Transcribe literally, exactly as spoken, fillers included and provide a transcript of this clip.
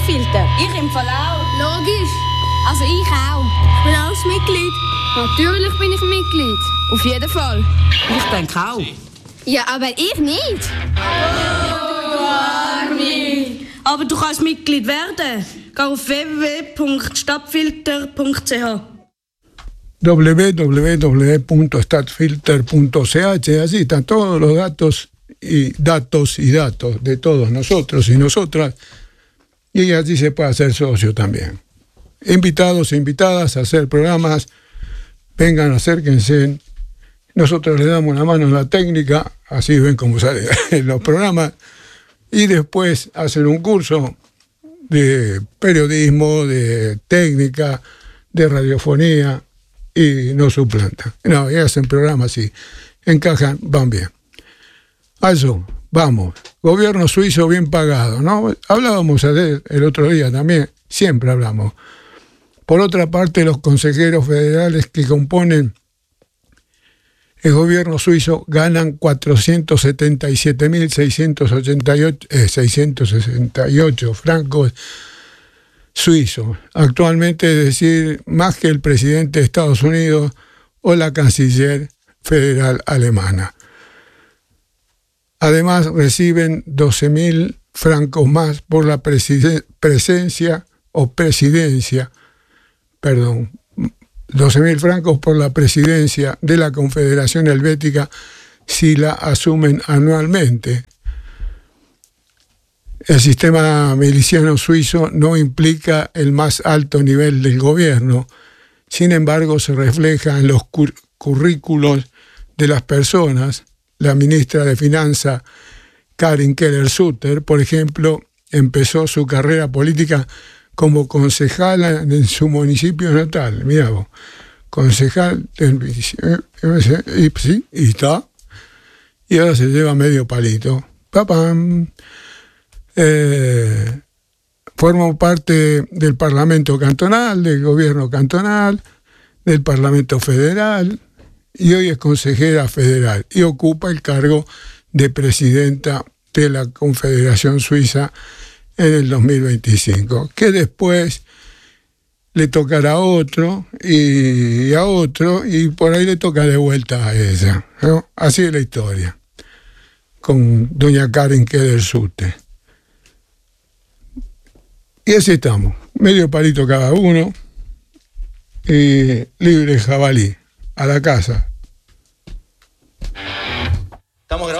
Stadtfilter. Ich im Fall auch. Logisch. Also ich auch. Ich bin auch ein Mitglied. Natürlich bin ich Mitglied. Auf jeden Fall. Ich denke auch. Ja, aber ich nicht. Oh, nicht. Aber du kannst Mitglied werden. Geh auf w w w punkt stadtfilter punkt c h. w w w punto stadtfilter punto c h. Así están todos los datos y datos y datos de todos nosotros y nosotras. Y allí se puede hacer socio también. Invitados e invitadas a hacer programas, vengan, acérquense. Nosotros les damos una mano en la técnica, así ven cómo salen los programas, y después hacen un curso de periodismo, de técnica, de radiofonía, y no suplantan. No, y hacen programas y encajan, van bien. A eso, vamos. Gobierno suizo bien pagado, ¿no? Hablábamos el otro día también, siempre hablamos. Por otra parte, los consejeros federales que componen el gobierno suizo ganan cuatrocientos setenta y siete mil seiscientos sesenta y ocho francos suizos. Actualmente, es decir, más que el presidente de Estados Unidos o la canciller federal alemana. Además, reciben doce mil francos más por la preside- presencia o presidencia, perdón, doce mil francos por la presidencia de la Confederación Helvética si la asumen anualmente. El sistema miliciano suizo no implica el más alto nivel del gobierno, sin embargo se refleja en los cur- currículos de las personas. La ministra de Finanzas, Karin Keller-Sutter, por ejemplo, empezó su carrera política como concejala en su municipio natal. Mirá vos, concejal del... Y, sí, y está. Y ahora se lleva medio palito. ¡Papam! Eh, forma parte del Parlamento cantonal, del gobierno cantonal, del Parlamento federal, y hoy es consejera federal y ocupa el cargo de presidenta de la Confederación Suiza en el dos mil veinticinco, que después le tocará a otro y a otro, y por ahí le toca de vuelta a ella, ¿no? Así es la historia, con doña Karin Keller-Sutter. Y así estamos, medio palito cada uno, y libre jabalí, a la casa,